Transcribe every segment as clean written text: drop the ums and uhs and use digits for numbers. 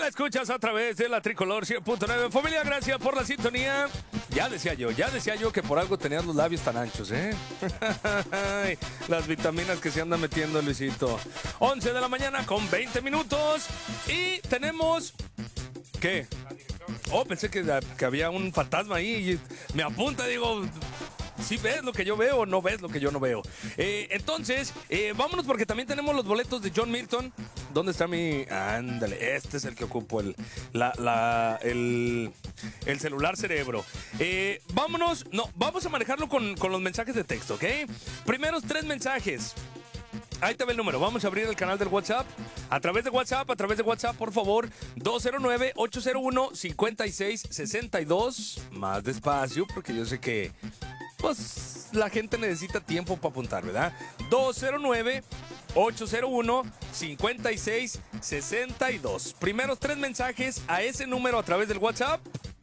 la escuchas a través de la Tricolor 100.9. Familia, gracias por la sintonía. Ya decía yo que por algo tenías los labios tan anchos, ¿eh? Las vitaminas que se anda metiendo Luisito. 11 de la mañana con 20 minutos. Y tenemos... ¿Qué? Oh, pensé que había un fantasma ahí. Y me apunta, digo... ¿Sí ves lo que yo veo o no ves lo que yo no veo? Entonces, vámonos porque también tenemos los boletos de John Milton. ¿Dónde está mi...? Ándale, este es el que ocupo, el celular cerebro. Vámonos, no, vamos a manejarlo con los mensajes de texto, ¿ok? Primeros 3 mensajes. Ahí te ve el número. Vamos a abrir el canal del WhatsApp. A través de WhatsApp, por favor, 209-801-5662. Más despacio, porque yo sé que, pues, la gente necesita tiempo para apuntar, ¿verdad? 209-801-5662. Primeros 3 mensajes a ese número a través del WhatsApp.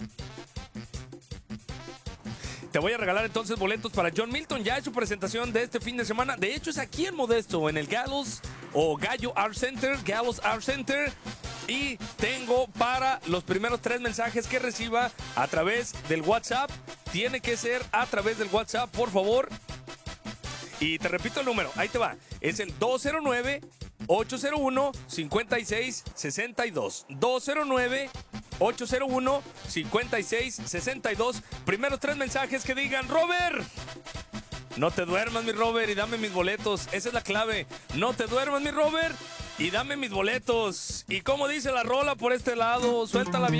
Te voy a regalar entonces boletos para John Milton. Ya es su presentación de este fin de semana. De hecho, es aquí en Modesto, en el Gallo Art Center. Y tengo para los primeros 3 mensajes que reciba a través del WhatsApp. Tiene que ser a través del WhatsApp, por favor. Y te repito el número. Ahí te va. Es el 209-801-5662. 209-801-5662. Primeros 3 mensajes que digan: Robert, no te duermas, mi Robert, y dame mis boletos. Esa es la clave. No te duermas, mi Robert, y dame mis boletos. Y como dice la rola por este lado, suéltala bien.